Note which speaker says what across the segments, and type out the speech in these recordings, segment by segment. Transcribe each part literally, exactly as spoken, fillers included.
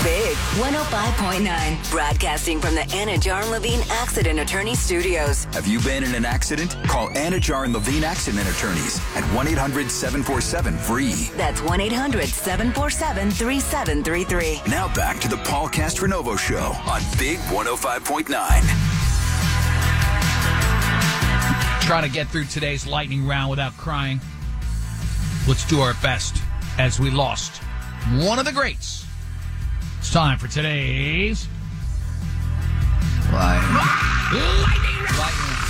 Speaker 1: Big one oh five point nine. Broadcasting from the Anna Jar and Levine Accident Attorney Studios.
Speaker 2: Have you been in an accident? Call Anna Jar and Levine Accident Attorneys at one eight hundred seven four seven free.
Speaker 1: That's one eight hundred seven four seven three seven three three.
Speaker 2: Now back to the Paul Castronovo Show on Big one oh five point nine.
Speaker 3: Trying to get through today's lightning round without crying. Let's do our best as we lost one of the greats. It's time for today's lightning round.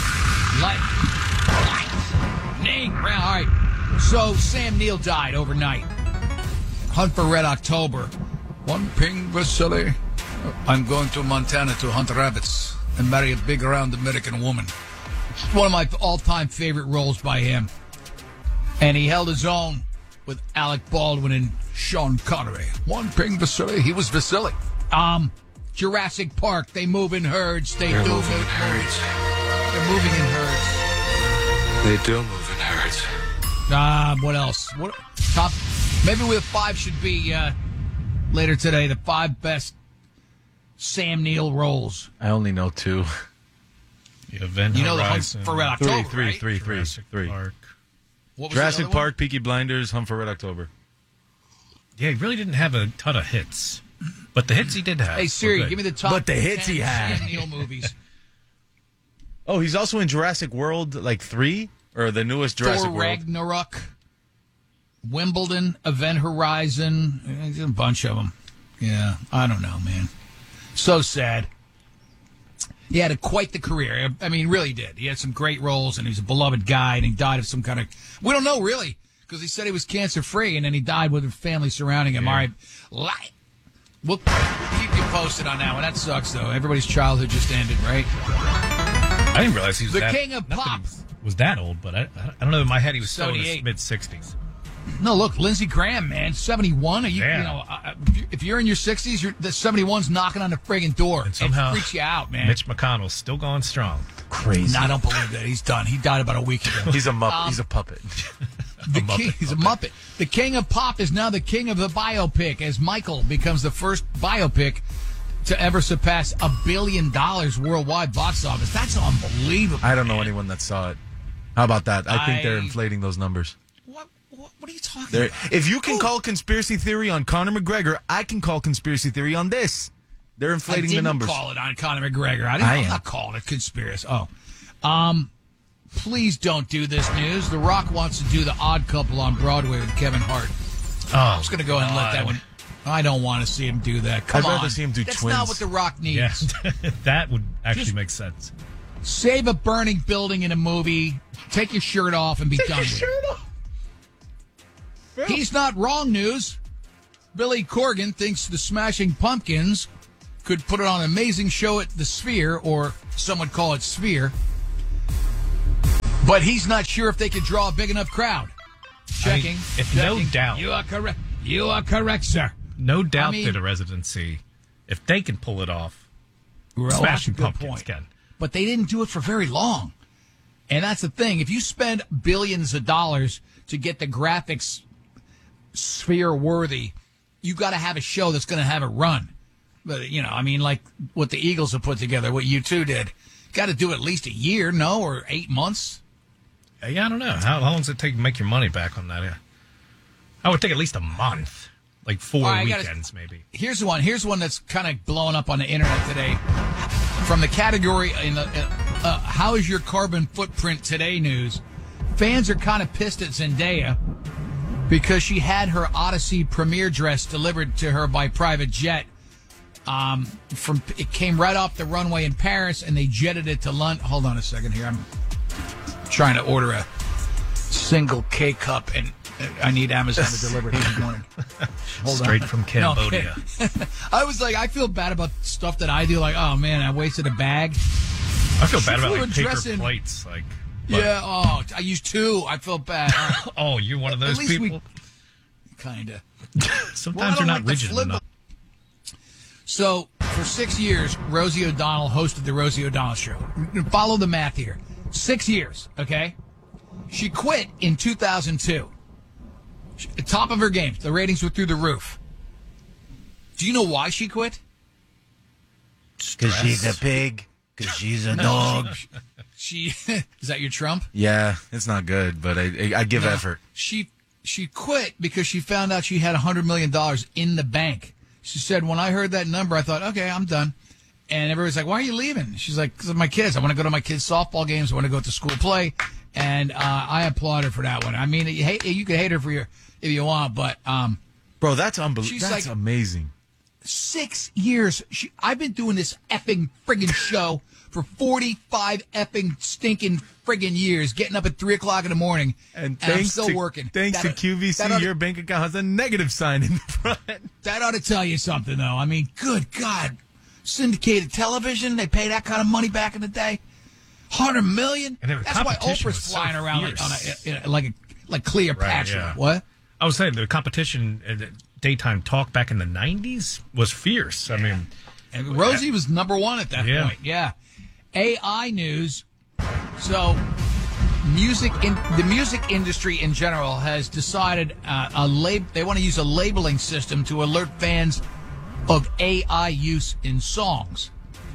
Speaker 3: Lightning, lightning round. All right. So Sam Neill died overnight. Hunt for Red October. One ping Vasily. I'm going to Montana to hunt rabbits and marry a big round American woman. One of my all-time favorite roles by him. And he held his own with Alec Baldwin and Sean Connery. One ping Vasily. He was Vasily. Um, Jurassic Park. They move in herds. They
Speaker 4: They're
Speaker 3: do
Speaker 4: moving
Speaker 3: move
Speaker 4: in herds.
Speaker 3: They're moving in herds.
Speaker 4: They do move in herds.
Speaker 3: Uh, what else? What top? Maybe we have five should be uh, later today. The five best Sam Neill roles.
Speaker 5: I only know two.
Speaker 6: The Event
Speaker 3: You know
Speaker 6: Horizon.
Speaker 3: the Hunt for Red October,
Speaker 5: Three, three,
Speaker 3: right?
Speaker 5: three, three,
Speaker 6: Jurassic
Speaker 5: three.
Speaker 6: Park.
Speaker 3: What was
Speaker 5: Jurassic
Speaker 3: the other
Speaker 5: Park, Peaky Blinders, Hunt for Red October.
Speaker 6: Yeah, he really didn't have a ton of hits. But the hits he did have.
Speaker 3: One? Hey Siri, give me the top.
Speaker 5: But the hits
Speaker 3: ten
Speaker 5: he had.
Speaker 3: Sam Neill movies.
Speaker 5: Oh, he's also in Jurassic World, like three? Or the newest Jurassic
Speaker 3: Thor
Speaker 5: World?
Speaker 3: Ragnarok, Wimbledon, Event Horizon, eh, a bunch of them. Yeah, I don't know, man. So sad. He had a, quite the career. I mean, he really did. He had some great roles, and he was a beloved guy, and he died of some kind of... We don't know, really, because he said he was cancer-free, and then he died with a family surrounding him.
Speaker 6: Yeah.
Speaker 3: All right, Li- we'll keep you posted on that one. That sucks, though. Everybody's childhood just ended, right?
Speaker 6: I didn't realize he was
Speaker 3: The
Speaker 6: that...
Speaker 3: king of
Speaker 6: not that
Speaker 3: pop.
Speaker 6: he Was, was that old, but I, I don't know. In my head, he was still in his
Speaker 3: seventy-eight.
Speaker 6: mid-sixties.
Speaker 3: No, look, Lindsey Graham, man, seventy-one. Are you,
Speaker 6: Yeah.
Speaker 3: you know, uh, if you're in your sixties, you're, the seventy-one's knocking on the friggin' door.
Speaker 6: And somehow,
Speaker 3: it freaks you out, man.
Speaker 6: Mitch McConnell's still going strong.
Speaker 5: Crazy.
Speaker 3: No, I don't believe that. He's done. He died about a week ago.
Speaker 5: He's a muppet.
Speaker 3: Um,
Speaker 5: he's a puppet.
Speaker 3: The
Speaker 6: A Muppet
Speaker 3: king, he's a Muppet. The king of pop is now the king of the biopic, as Michael becomes the first biopic to ever surpass a billion dollars worldwide box office. That's unbelievable.
Speaker 5: I don't know
Speaker 3: man.
Speaker 5: anyone that saw it. How about that? I think
Speaker 3: I-
Speaker 5: they're inflating those numbers.
Speaker 3: What, what, what are you talking
Speaker 5: They're,
Speaker 3: about?
Speaker 5: if you can call conspiracy theory on Conor McGregor, I can call conspiracy theory on this. They're
Speaker 3: I
Speaker 5: inflating
Speaker 3: didn't
Speaker 5: the numbers.
Speaker 3: call it on Conor McGregor. I didn't,
Speaker 5: I
Speaker 3: I'm
Speaker 5: am.
Speaker 3: not calling it conspiracy. Oh. Um, please don't do this news. The Rock wants to do The Odd Couple on Broadway with Kevin Hart.
Speaker 6: Oh,
Speaker 3: I was going to go ahead and let that
Speaker 6: God.
Speaker 3: one. I don't want to see him do that. Come
Speaker 5: I'd
Speaker 3: on.
Speaker 5: rather see him do
Speaker 3: That's
Speaker 5: twins.
Speaker 3: not what The Rock needs.
Speaker 6: Yeah, that would actually
Speaker 3: Just-
Speaker 6: make sense.
Speaker 3: Save a burning building in a movie. Take your shirt off and be done with it. He's not wrong, news. Billy Corgan thinks the Smashing Pumpkins could put on an amazing show at the Sphere, or some would call it Sphere. But he's not sure if they could draw a big enough crowd. Checking.
Speaker 6: I mean, if
Speaker 3: checking.
Speaker 6: no doubt.
Speaker 3: You are correct. You are correct, sir.
Speaker 6: No doubt
Speaker 3: I mean-
Speaker 6: that a residency, if they can pull it off,
Speaker 3: Well,
Speaker 6: Smashing
Speaker 3: that's a good
Speaker 6: Pumpkins
Speaker 3: point.
Speaker 6: can.
Speaker 3: But they didn't do it for very long. And that's the thing. If you spend billions of dollars to get the graphics sphere worthy, you got to have a show that's going to have a run. But, you know, I mean, like what the Eagles have put together, what U two did. Got to do at least a year, no, or eight months.
Speaker 6: Yeah, I don't know. How, how long does it take to make your money back on that? Yeah. I would take at least a month. Like four
Speaker 3: All right, I gotta-
Speaker 6: weekends, maybe.
Speaker 3: Here's one. Here's one that's kind of blowing up on the internet today. From the category in the uh, uh, "How is your carbon footprint today?" news, fans are kind of pissed at Zendaya because she had her Odyssey premiere dress delivered to her by private jet. Um, from it came right off the runway in Paris, and they jetted it to London. Hold on a second here. I'm trying to order a single K cup, and I need Amazon to deliver it this morning. Hold
Speaker 6: Straight
Speaker 3: on.
Speaker 6: from
Speaker 3: No,
Speaker 6: Cambodia.
Speaker 3: I was like, I feel bad about stuff that I do. Like, oh man, I wasted a bag.
Speaker 6: I feel bad
Speaker 3: She
Speaker 6: about
Speaker 3: flew
Speaker 6: like
Speaker 3: a
Speaker 6: paper
Speaker 3: dress in-
Speaker 6: plates. Like, but-
Speaker 3: Yeah. Oh, I used two. I felt bad.
Speaker 6: Oh, you're one of those
Speaker 3: At least
Speaker 6: people.
Speaker 3: we kind of.
Speaker 6: Sometimes you're not rigid enough.
Speaker 3: So for six years, Rosie O'Donnell hosted the Rosie O'Donnell Show. Follow the math here. Six years. Okay. She quit in two thousand two. She- Top of her game. The ratings were through the roof. Do you know why she quit?
Speaker 5: Because she's a pig. Because she's a dog.
Speaker 3: She is that your Trump?
Speaker 5: Yeah, it's not good, but I I, I give
Speaker 3: No.
Speaker 5: effort.
Speaker 3: She she quit because she found out she had one hundred million dollars in the bank. She said, when I heard that number, I thought, okay, I'm done. And everybody's like, why are you leaving? She's like, because of my kids. I want to go to my kids' softball games. I want to go to school play. And uh, I applaud her for that one. I mean, you, hate, you can hate her for your if you want, but um,
Speaker 5: Bro, that's unbelievable.
Speaker 3: She's
Speaker 5: That's
Speaker 3: like-
Speaker 5: amazing.
Speaker 3: six years. She, I've been doing this effing friggin' show for forty-five effing stinking friggin' years, getting up at three o'clock in the morning,
Speaker 5: And
Speaker 3: and
Speaker 5: thanks
Speaker 3: I'm still
Speaker 5: to,
Speaker 3: working.
Speaker 5: Thanks
Speaker 3: That-
Speaker 5: to Q V C,
Speaker 3: that ought to-
Speaker 5: your bank account has a negative sign in the front.
Speaker 3: That ought to tell you something, though. I mean, good God. Syndicated television, they pay that kind of money back in the day. Hundred million?
Speaker 6: And the
Speaker 3: That's why
Speaker 6: competition
Speaker 3: Oprah's
Speaker 6: was so
Speaker 3: flying around like, on
Speaker 6: fierce.
Speaker 3: a, in a- like, a, like Cleopatra.
Speaker 6: Right, yeah.
Speaker 3: What?
Speaker 6: I was saying the competition at the daytime talk back in the nineties was fierce. I mean,
Speaker 3: And Rosie was number one at that
Speaker 6: Yeah.
Speaker 3: point. Yeah. A I news. So, music in the music industry in general has decided uh, a lab. They want to use a labeling system to alert fans of A I use in songs.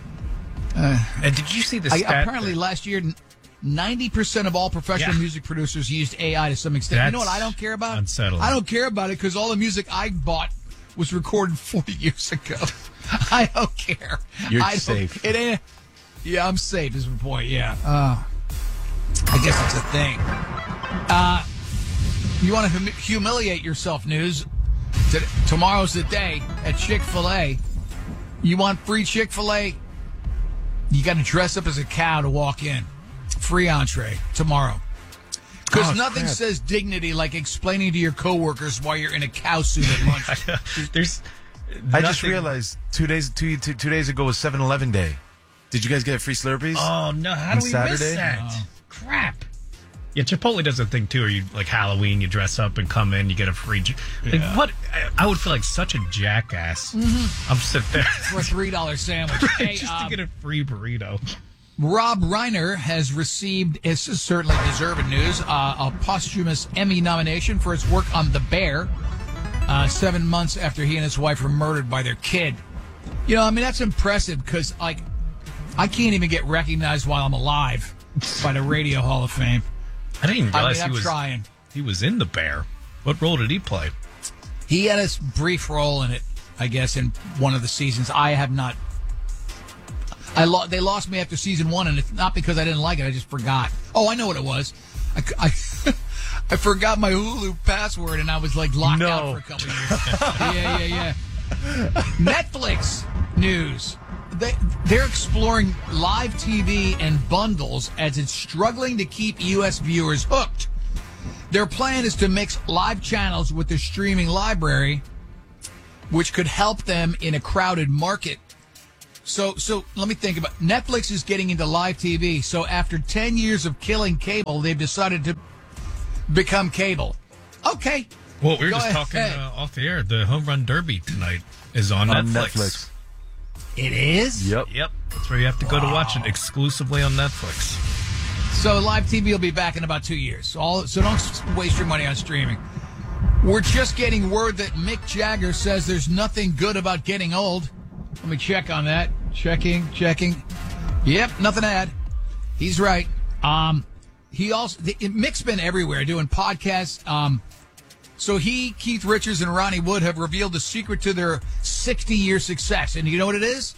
Speaker 6: and did you see the
Speaker 3: I,
Speaker 6: stat?
Speaker 3: apparently,
Speaker 6: that-
Speaker 3: last year, ninety percent of all professional
Speaker 6: Yeah.
Speaker 3: music producers used A I to some extent. you know what
Speaker 6: That's
Speaker 3: I don't care about?
Speaker 6: unsettling.
Speaker 3: I don't care about it because all the music I bought was recorded forty years ago. I don't care.
Speaker 5: You're
Speaker 3: I don't-
Speaker 5: safe.
Speaker 3: It ain't. Yeah, I'm safe. Is the point? Yeah. Uh, I guess it's a thing. Uh, you want to hum- humiliate yourself? News. Today, tomorrow's the day at Chick-fil-A. You want free Chick-fil-A? You got to dress up as a cow to walk in. Free entree tomorrow. Because
Speaker 5: Oh,
Speaker 3: nothing
Speaker 5: crap.
Speaker 3: says dignity like explaining to your coworkers why you're in a cow suit at lunch.
Speaker 6: There's.
Speaker 5: I just
Speaker 6: nothing-
Speaker 5: realized two days two, two, two days ago was seven eleven day. Did you guys get free Slurpees?
Speaker 6: Oh no! How
Speaker 5: On
Speaker 6: do we miss
Speaker 5: Saturday?
Speaker 6: that?
Speaker 3: Oh.
Speaker 6: Crap. Yeah, Chipotle does a thing too. Or you like Halloween, you dress up and come in, you get a free. j- Like,
Speaker 3: Yeah.
Speaker 6: what? I, I would feel like such a jackass. I'm sitting there
Speaker 3: For a three dollar sandwich. Hey,
Speaker 6: just
Speaker 3: um,
Speaker 6: to get a free burrito.
Speaker 3: Rob Reiner has received, this is certainly deserved news, uh, a posthumous Emmy nomination for his work on The Bear, uh, seven months after he and his wife were murdered by their kid. You know, I mean, that's impressive because, like, I can't even get recognized while I'm alive by the Radio Hall of Fame.
Speaker 6: I didn't even
Speaker 3: I
Speaker 6: realize
Speaker 3: mean, I'm
Speaker 6: he was
Speaker 3: trying.
Speaker 6: he was in The Bear. What role did he play?
Speaker 3: He had a s- brief role in it, I guess, in one of the seasons. I have not. I lo- They lost me after season one, and it's not because I didn't like it. I just forgot. Oh, I know what it was. I, c- I, I forgot my Hulu password, and I was like locked
Speaker 5: No.
Speaker 3: out for a couple years. yeah, yeah, yeah. Netflix news. They, they're exploring live T V and bundles as it's struggling to keep U S viewers hooked. Their plan is to mix live channels with their streaming library, which could help them in a crowded market. So, so let me think about Netflix is getting into live T V. So after ten years of killing cable, they've decided to become cable. Okay.
Speaker 6: Well, we were
Speaker 3: Go
Speaker 6: just
Speaker 3: ahead.
Speaker 6: talking uh, off the air. The Home Run Derby tonight is on,
Speaker 5: On
Speaker 6: Netflix.
Speaker 5: Netflix.
Speaker 3: It is?
Speaker 5: Yep.
Speaker 6: Yep, that's where you have to go to watch it exclusively on Netflix.
Speaker 3: So live T V will be back in about two years. So, all, so don't s- waste your money on streaming. We're just getting word that Mick Jagger says there's nothing good about getting old. Let me check on that. Checking, checking. Yep, nothing to add. He's right. Um, he also the, Mick's been everywhere doing podcasts. Um, so he, Keith Richards, and Ronnie Wood have revealed the secret to their sixty-year success. And you know what it is?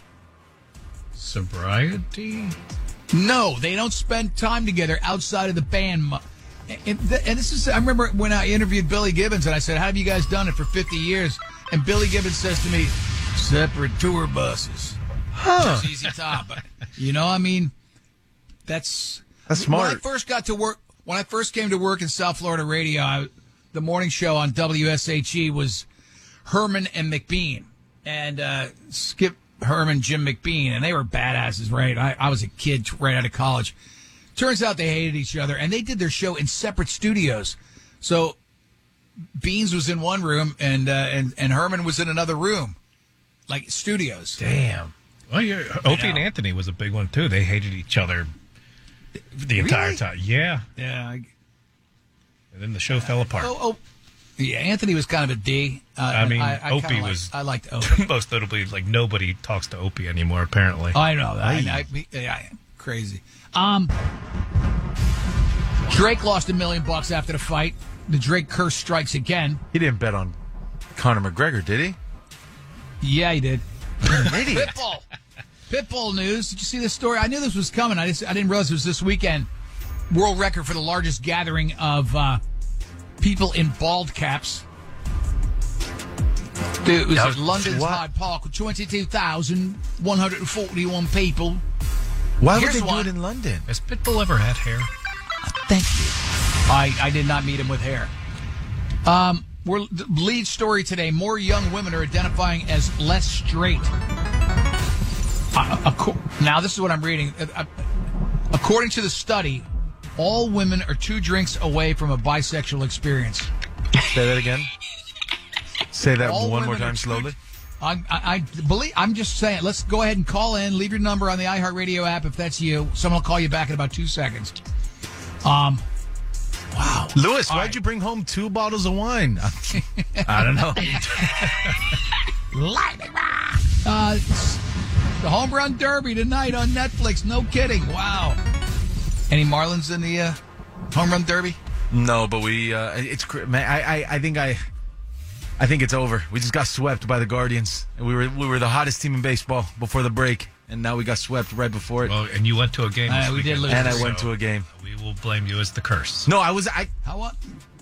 Speaker 6: Sobriety?
Speaker 3: No, they don't spend time together outside of the band. mu- And, th- and this is, I remember when I interviewed Billy Gibbons and I said, how have you guys done it for fifty years? And Billy Gibbons says to me, separate tour buses.
Speaker 5: Huh.
Speaker 3: It's easy top. But, you know, I mean, that's,
Speaker 5: That's
Speaker 3: When I
Speaker 5: smart.
Speaker 3: first got to work, when I first came to work in South Florida radio, I, the morning show on W S H E was Herman and McBean. And uh, Skip Herman, Jim McBean, and they were badasses, right? I, I was a kid right out of college. Turns out they hated each other, and they did their show in separate studios. So Beans was in one room, and uh, and and Herman was in another room, like studios.
Speaker 6: Damn. Well, yeah, Opie and
Speaker 3: know.
Speaker 6: Anthony was a big one too. They hated each other the entire
Speaker 3: Really?
Speaker 6: time. Yeah,
Speaker 3: Yeah. I,
Speaker 6: and then the show fell apart.
Speaker 3: oh, oh, Yeah, Anthony was kind of a D. Uh,
Speaker 6: I mean,
Speaker 3: I, I
Speaker 6: Opie
Speaker 3: kinda
Speaker 6: was.
Speaker 3: Liked, I liked Opie.
Speaker 6: Most notably, like nobody talks to Opie anymore. Apparently,
Speaker 3: I know that. I, I, I, crazy. Um, Drake lost a million bucks after the fight. The Drake curse strikes again.
Speaker 5: He didn't bet on Conor McGregor, did he?
Speaker 3: Yeah, he did.
Speaker 5: An idiot.
Speaker 3: Pitbull. Pitbull news. Did you see this story? I knew this was coming. I just I didn't realize it was this weekend. World record for the largest gathering of uh, people in bald caps. It was at London's
Speaker 5: what?
Speaker 3: Hyde Park with twenty-two thousand one hundred forty-one people.
Speaker 5: Why
Speaker 3: Here's
Speaker 5: would they
Speaker 3: one.
Speaker 5: do it in London?
Speaker 6: has Pitbull ever had hair?
Speaker 3: Thank you. I, I did not meet him with hair. Um, we're the lead story today. More young women are identifying as less straight. Uh, acco- now, this is what I'm reading. Uh, uh, according to the study, all women are two drinks away from a bisexual experience.
Speaker 5: Say that again. Say that
Speaker 3: All
Speaker 5: one more
Speaker 3: women are
Speaker 5: time
Speaker 3: two-
Speaker 5: slowly.
Speaker 3: I, I, I believe. I'm just saying. Let's go ahead and call in. Leave your number on the iHeartRadio app if that's you. Someone will call you back in about two seconds. Um. Wow.
Speaker 5: Lewis,
Speaker 3: All
Speaker 5: why'd
Speaker 3: right.
Speaker 5: you bring home two bottles of wine? I don't know.
Speaker 3: Lightning round. Uh, it's the Home Run Derby tonight on Netflix. No kidding. Wow. Any Marlins in the uh, Home Run Derby?
Speaker 5: No, but we. Uh, it's cr- man. I, I. I think I. I think it's over. We just got swept by the Guardians, and we were we were the hottest team in baseball before the break, and now we got swept right before it.
Speaker 6: Well, and you went to a game.
Speaker 3: Uh,
Speaker 6: this
Speaker 3: we did
Speaker 6: weekend,
Speaker 3: lose.
Speaker 5: and I
Speaker 6: so
Speaker 5: went to a game.
Speaker 6: We will blame you as the curse.
Speaker 5: No, I was. I.
Speaker 3: How what?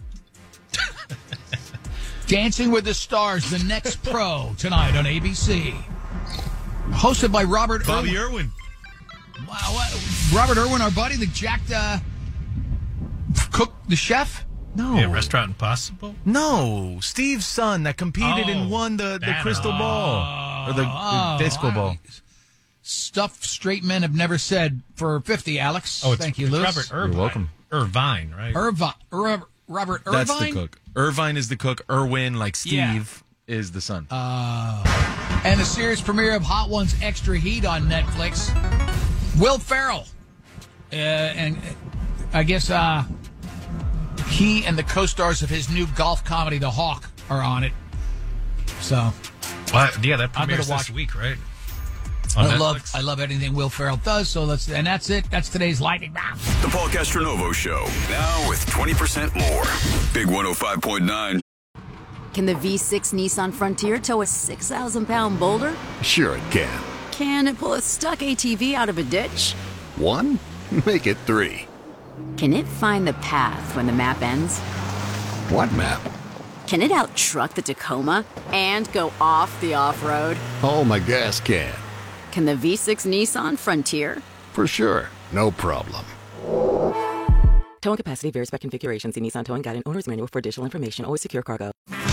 Speaker 3: Dancing with the Stars, the next pro tonight on A B C. Hosted by Robert
Speaker 5: Bobby
Speaker 3: Irwin.
Speaker 5: Irwin.
Speaker 3: Wow, what? Robert Irwin, our buddy, the jacked uh, cook, the chef.
Speaker 5: No.
Speaker 6: Yeah, Restaurant Impossible.
Speaker 5: No, Steve's son that competed
Speaker 6: Oh,
Speaker 5: and won the, the
Speaker 6: that-
Speaker 5: crystal ball or the,
Speaker 3: Oh,
Speaker 5: the disco
Speaker 3: wow.
Speaker 5: ball.
Speaker 3: Stuff straight men have never said for fifty, Alex.
Speaker 6: Oh, it's,
Speaker 3: Thank you,
Speaker 6: it's
Speaker 3: Lewis.
Speaker 6: Robert Irvine.
Speaker 5: You're welcome.
Speaker 6: Irvine, right?
Speaker 3: Irvine. Robert, Robert Irvine.
Speaker 5: That's the cook. Irvine is the cook. Irwin, like Steve,
Speaker 3: Yeah.
Speaker 5: is the son.
Speaker 3: And the series premiere of Hot Ones Extra Heat on Netflix. Will Ferrell. Uh, and uh, I guess uh, he and the co-stars of his new golf comedy, The Hawk, are on it. So
Speaker 6: Well, yeah, that
Speaker 3: I'm gonna
Speaker 6: premieres
Speaker 3: watch-
Speaker 6: this week, right? On
Speaker 3: I
Speaker 6: Netflix?
Speaker 3: love I love anything Will Ferrell does. So let's and that's it. That's today's lightning round.
Speaker 4: The Paul Castronovo Show. Now with twenty percent more. Big one oh five point nine.
Speaker 7: Can the V six Nissan Frontier tow a six thousand pound boulder?
Speaker 8: Sure it can.
Speaker 7: Can it pull a stuck A T V out of a ditch?
Speaker 8: One? Make it three.
Speaker 7: Can it find the path when the map ends?
Speaker 8: What map?
Speaker 7: Can it out-truck the Tacoma and go off the off-road?
Speaker 8: Oh, my gas can.
Speaker 7: Can the V six Nissan Frontier?
Speaker 8: For sure. No problem.
Speaker 9: Towing capacity varies by configuration. See Nissan Towing Guide and Owner's Manual for additional information. Always secure cargo.